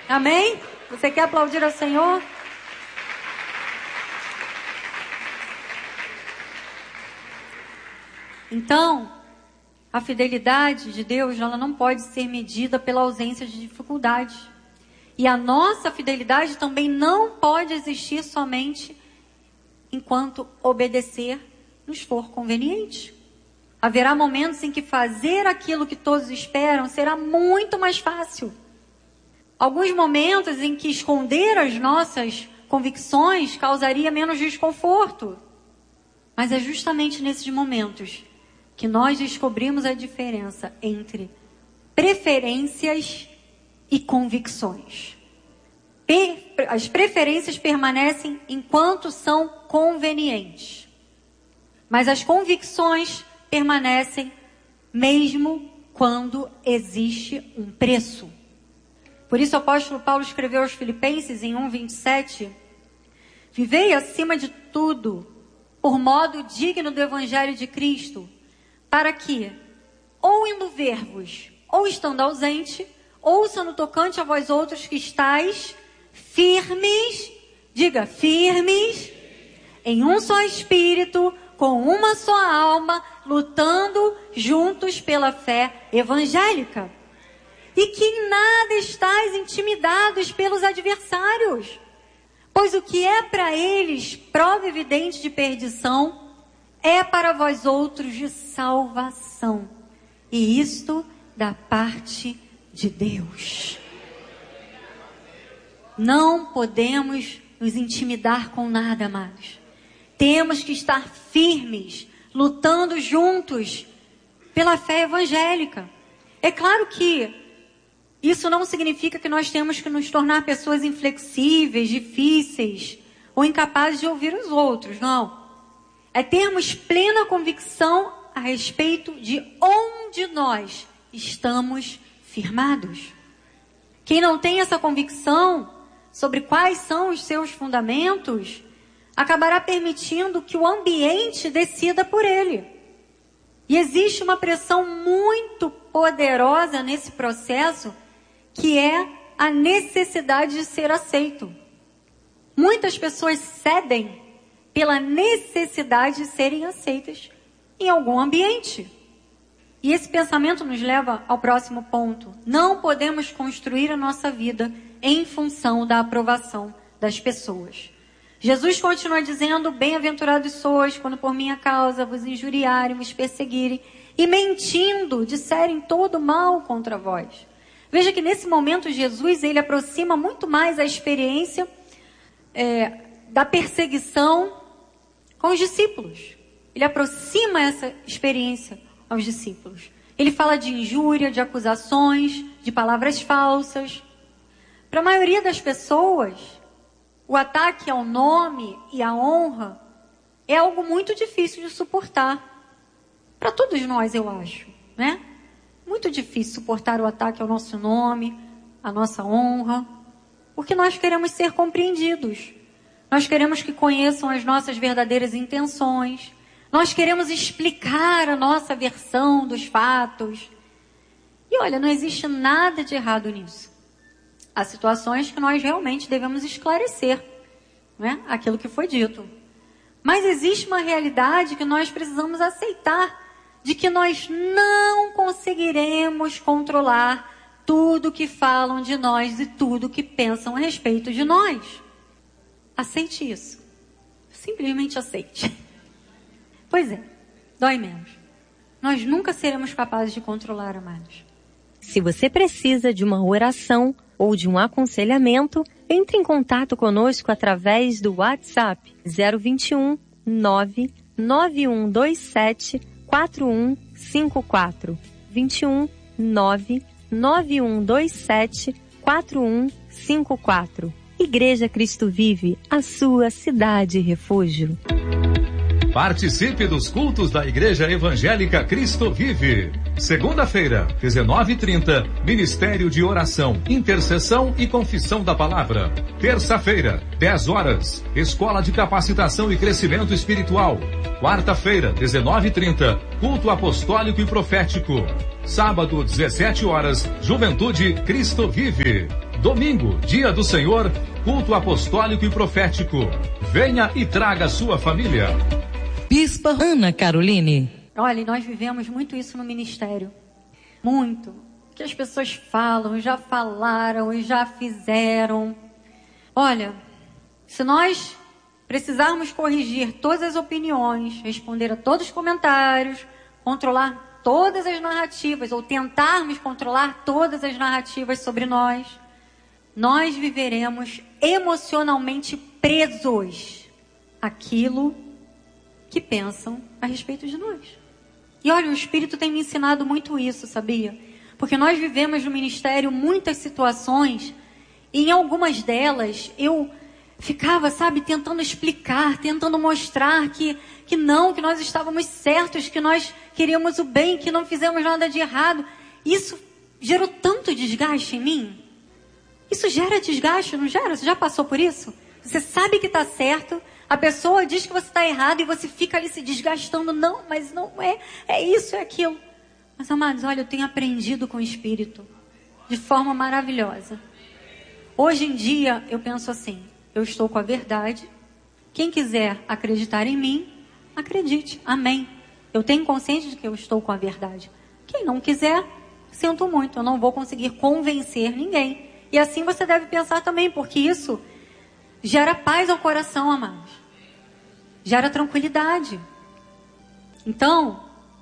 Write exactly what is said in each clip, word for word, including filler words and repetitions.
Amém? Você quer aplaudir ao Senhor? Então, a fidelidade de Deus, ela não pode ser medida pela ausência de dificuldade. E a nossa fidelidade também não pode existir somente enquanto obedecer nos for conveniente. Haverá momentos em que fazer aquilo que todos esperam será muito mais fácil. Alguns momentos em que esconder as nossas convicções causaria menos desconforto. Mas é justamente nesses momentos que nós descobrimos a diferença entre preferências e convicções. As preferências permanecem enquanto são convenientes, mas as convicções permanecem mesmo quando existe um preço. Por isso o apóstolo Paulo escreveu aos Filipenses em um, vinte e sete: vivei acima de tudo por modo digno do evangelho de Cristo, para que, ou indo ver-vos, ou estando ausente, ouça no tocante a vós outros que estáis firmes, diga firmes, em um só espírito, com uma só alma, lutando juntos pela fé evangélica. E que em nada estáis intimidados pelos adversários, pois o que é para eles prova evidente de perdição, é para vós outros de salvação. E isto da parte de Deus. Não podemos nos intimidar com nada, amados. Temos que estar firmes, lutando juntos pela fé evangélica. É claro que isso não significa que nós temos que nos tornar pessoas inflexíveis, difíceis ou incapazes de ouvir os outros, não. É termos plena convicção a respeito de onde nós estamos firmados. Quem não tem essa convicção sobre quais são os seus fundamentos, acabará permitindo que o ambiente decida por ele. E existe uma pressão muito poderosa nesse processo, que é a necessidade de ser aceito. Muitas pessoas cedem pela necessidade de serem aceitas em algum ambiente. E esse pensamento nos leva ao próximo ponto. Não podemos construir a nossa vida em função da aprovação das pessoas. Jesus continua dizendo: bem-aventurados sois quando por minha causa vos injuriarem, vos perseguirem e mentindo disserem todo mal contra vós. Veja que nesse momento Jesus, ele aproxima muito mais a experiência é, da perseguição com os discípulos. Ele aproxima essa experiência aos discípulos. Ele fala de injúria, de acusações, de palavras falsas. Para a maioria das pessoas, o ataque ao nome e à honra é algo muito difícil de suportar. Para todos nós, eu acho, né? Muito difícil suportar o ataque ao nosso nome, à nossa honra, porque nós queremos ser compreendidos. Nós queremos que conheçam as nossas verdadeiras intenções. Nós queremos explicar a nossa versão dos fatos. E olha, não existe nada de errado nisso. Há situações que nós realmente devemos esclarecer, né? Aquilo que foi dito. Mas existe uma realidade que nós precisamos aceitar, de que nós não conseguiremos controlar tudo que falam de nós e tudo que pensam a respeito de nós. Aceite isso. Simplesmente aceite. Pois é, dói menos. Nós nunca seremos capazes de controlar, amados. Se você precisa de uma oração ou de um aconselhamento, entre em contato conosco através do WhatsApp zero vinte e um, nove nove um dois sete, quatro um cinco quatro. vinte e um, nove nove um dois sete, quatro um cinco quatro. Igreja Cristo Vive, a sua cidade refúgio. Participe dos cultos da Igreja Evangélica Cristo Vive. Segunda-feira, dezenove e trinta, Ministério de Oração, Intercessão e Confissão da Palavra. Terça-feira, dez horas, Escola de Capacitação e Crescimento Espiritual. Quarta-feira, dezenove e trinta, Culto Apostólico e Profético. Sábado, dezessete horas, Juventude Cristo Vive. Domingo, Dia do Senhor, culto apostólico e profético. Venha e traga sua família. Bispa Ana Caroline. Olha, nós vivemos muito isso no ministério. Muito. Que as pessoas falam, já falaram e já fizeram. Olha, se nós precisarmos corrigir todas as opiniões, responder a todos os comentários, controlar todas as narrativas, ou tentarmos controlar todas as narrativas sobre nós, nós viveremos emocionalmente presos àquilo que pensam a respeito de nós. E olha, o Espírito tem me ensinado muito isso, sabia? Porque nós vivemos no ministério muitas situações, e em algumas delas eu ficava, sabe, tentando explicar, tentando mostrar que, que não, que nós estávamos certos, que nós queríamos o bem, que não fizemos nada de errado. Isso gerou tanto desgaste em mim. Isso gera desgaste, não gera? Você já passou por isso? Você sabe que está certo, a pessoa diz que você está errado e você fica ali se desgastando. Não, mas não é, é isso, é aquilo. Mas, amados, olha, eu tenho aprendido com o Espírito de forma maravilhosa. Hoje em dia, eu penso assim, eu estou com a verdade. Quem quiser acreditar em mim, acredite. Amém. Eu tenho consciência de que eu estou com a verdade. Quem não quiser, sinto muito, eu não vou conseguir convencer ninguém. E assim você deve pensar também, porque isso gera paz ao coração, amados. Gera tranquilidade. Então,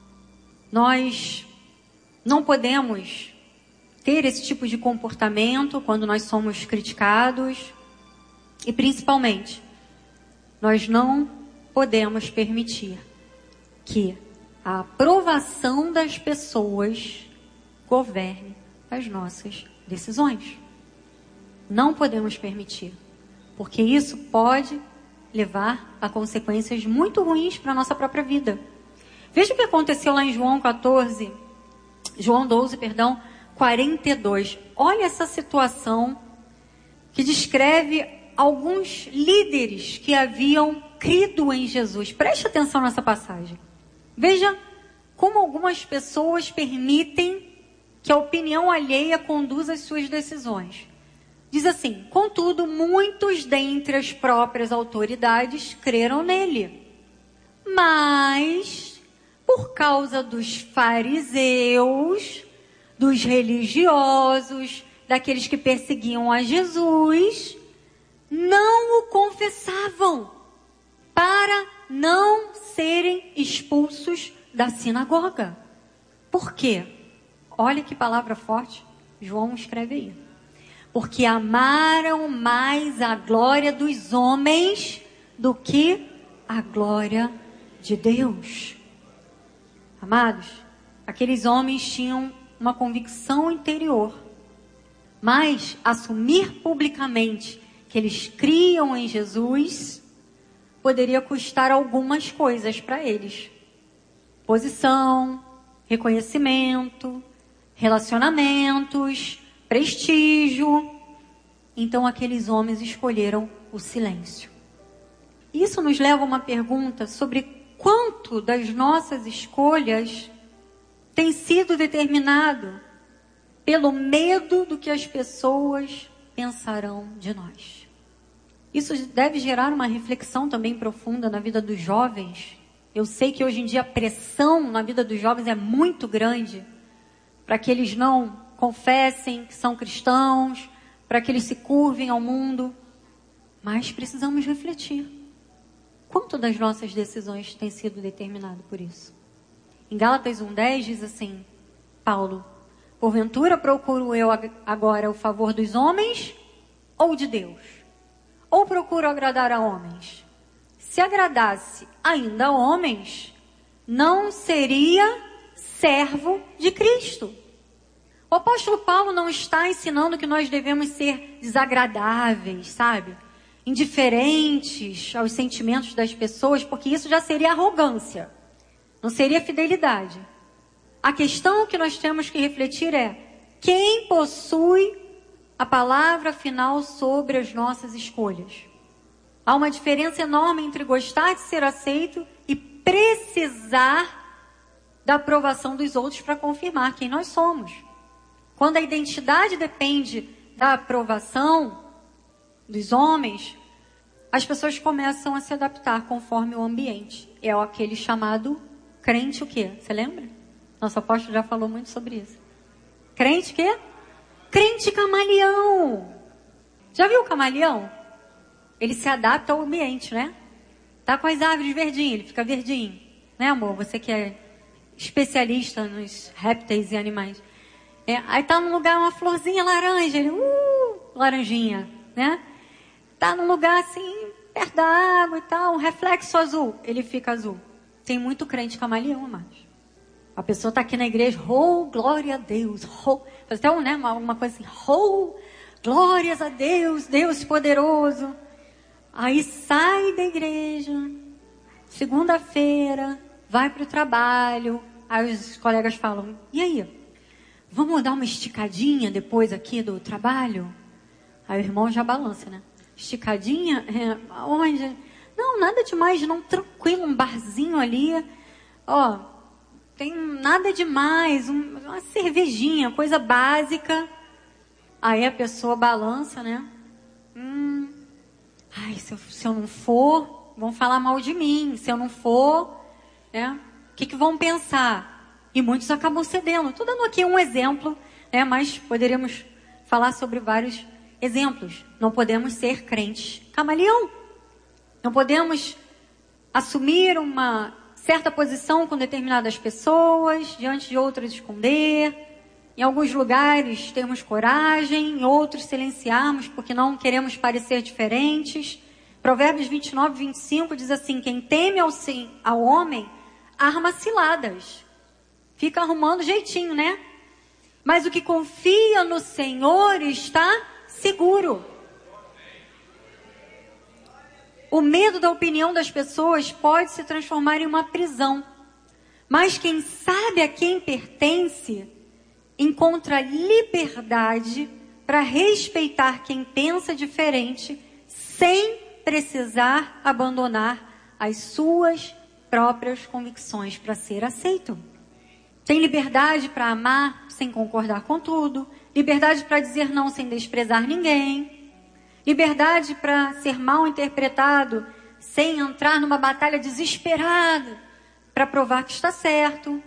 nós não podemos ter esse tipo de comportamento quando nós somos criticados. E principalmente, nós não podemos permitir que a aprovação das pessoas governe as nossas decisões. Não podemos permitir, porque isso pode levar a consequências muito ruins para a nossa própria vida. Veja o que aconteceu lá em João quatorze, João doze, perdão, quarenta e dois. Olha essa situação que descreve alguns líderes que haviam crido em Jesus. Preste atenção nessa passagem. Veja como algumas pessoas permitem que a opinião alheia conduza as suas decisões. Diz assim: contudo, muitos dentre as próprias autoridades creram nele. Mas, por causa dos fariseus, dos religiosos, daqueles que perseguiam a Jesus, não o confessavam, para não serem expulsos da sinagoga. Por quê? Olha que palavra forte, João escreve aí. Porque amaram mais a glória dos homens do que a glória de Deus. Amados, aqueles homens tinham uma convicção interior, mas assumir publicamente que eles criam em Jesus poderia custar algumas coisas para eles. Posição, reconhecimento, relacionamentos, prestígio. Então aqueles homens escolheram o silêncio. Isso nos leva a uma pergunta sobre quanto das nossas escolhas tem sido determinado pelo medo do que as pessoas pensarão de nós. Isso deve gerar uma reflexão também profunda na vida dos jovens. Eu sei que hoje em dia a pressão na vida dos jovens é muito grande para que eles não confessem que são cristãos, para que eles se curvem ao mundo. Mas precisamos refletir. Quanto das nossas decisões tem sido determinado por isso? Em Gálatas um, dez diz assim, Paulo: porventura procuro eu agora o favor dos homens ou de Deus? Ou procuro agradar a homens? Se agradasse ainda a homens, não seria servo de Cristo. O apóstolo Paulo não está ensinando que nós devemos ser desagradáveis, sabe? Indiferentes aos sentimentos das pessoas, porque isso já seria arrogância, não seria fidelidade. A questão que nós temos que refletir é: quem possui a palavra final sobre as nossas escolhas? Há uma diferença enorme entre gostar de ser aceito e precisar da aprovação dos outros para confirmar quem nós somos. Quando a identidade depende da aprovação dos homens, as pessoas começam a se adaptar conforme o ambiente. É aquele chamado crente o quê? Você lembra? Nosso apóstolo já falou muito sobre isso. Crente o quê? Crente camaleão. Já viu o camaleão? Ele se adapta ao ambiente, né? Tá com as árvores verdinhas, ele fica verdinho. Né, amor? Você que é especialista nos répteis e animais. É, aí tá num lugar, uma florzinha laranja, ele, uh, laranjinha, né? Tá num lugar assim, perto da água e tal, um reflexo azul, ele fica azul. Tem muito crente camaleão, amados. A pessoa tá aqui na igreja, oh, glória a Deus, oh, faz até um, né, uma, uma coisa assim, oh, glórias a Deus, Deus poderoso. Aí sai da igreja, segunda-feira, vai pro trabalho, aí os colegas falam, e aí? Vamos dar uma esticadinha depois aqui do trabalho? Aí o irmão já balança, né? Esticadinha? É, onde? Não, nada demais, não, tranquilo, um barzinho ali. Ó, tem nada demais, um, uma cervejinha, coisa básica. Aí a pessoa balança, né? Hum, ai, se eu, se eu não for, vão falar mal de mim. Se eu não for, né? O que que vão pensar? E muitos acabam cedendo. Estou dando aqui um exemplo, né? Mas poderíamos falar sobre vários exemplos. Não podemos ser crentes camaleão. Não podemos assumir uma certa posição com determinadas pessoas, diante de outras esconder. Em alguns lugares termos coragem, em outros silenciarmos porque não queremos parecer diferentes. Provérbios vinte e nove, vinte e cinco diz assim, quem teme ao, sim, ao homem, arma ciladas. Fica arrumando jeitinho, né? Mas o que confia no Senhor está seguro. O medo da opinião das pessoas pode se transformar em uma prisão. Mas quem sabe a quem pertence, encontra liberdade para respeitar quem pensa diferente, sem precisar abandonar as suas próprias convicções para ser aceito. Tem liberdade para amar sem concordar com tudo. Liberdade para dizer não sem desprezar ninguém. Liberdade para ser mal interpretado sem entrar numa batalha desesperada para provar que está certo.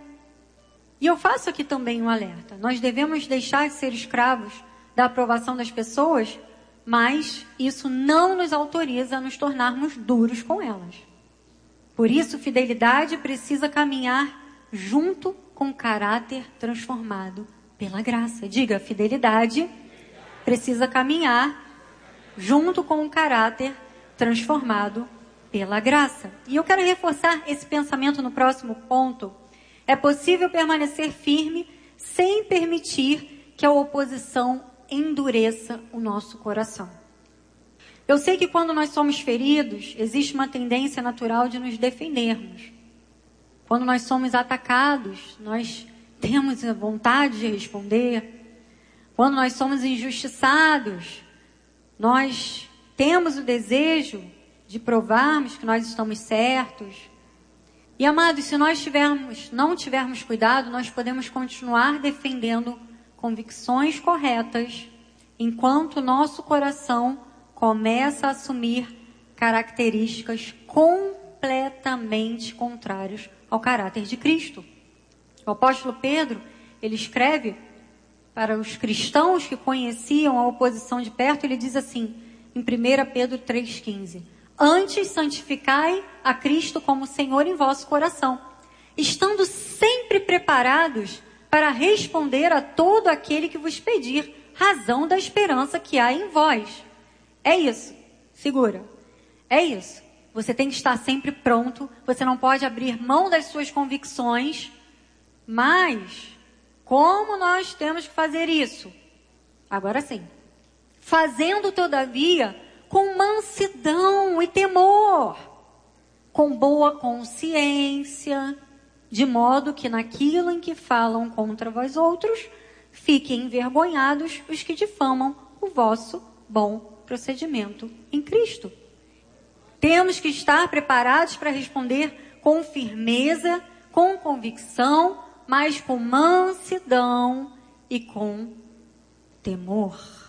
E eu faço aqui também um alerta. Nós devemos deixar de ser escravos da aprovação das pessoas, mas isso não nos autoriza a nos tornarmos duros com elas. Por isso, fidelidade precisa caminhar junto com caráter transformado pela graça. Diga, fidelidade precisa caminhar junto com um caráter transformado pela graça. E eu quero reforçar esse pensamento no próximo ponto. É possível permanecer firme sem permitir que a oposição endureça o nosso coração. Eu sei que quando nós somos feridos, existe uma tendência natural de nos defendermos. Quando nós somos atacados, nós temos a vontade de responder. Quando nós somos injustiçados, nós temos o desejo de provarmos que nós estamos certos. E, amados, se nós tivermos, não tivermos cuidado, nós podemos continuar defendendo convicções corretas, enquanto o nosso coração começa a assumir características completamente contrárias ao caráter de Cristo. O apóstolo Pedro, ele escreve para os cristãos que conheciam a oposição de perto, ele diz assim, em primeira Pedro três, quinze, antes santificai a Cristo como Senhor em vosso coração, estando sempre preparados para responder a todo aquele que vos pedir razão da esperança que há em vós. É isso, segura, é isso. Você tem que estar sempre pronto, você não pode abrir mão das suas convicções, mas como nós temos que fazer isso? Agora sim, fazendo todavia com mansidão e temor, com boa consciência, de modo que naquilo em que falam contra vós outros, fiquem envergonhados os que difamam o vosso bom procedimento em Cristo. Temos que estar preparados para responder com firmeza, com convicção, mas com mansidão e com temor.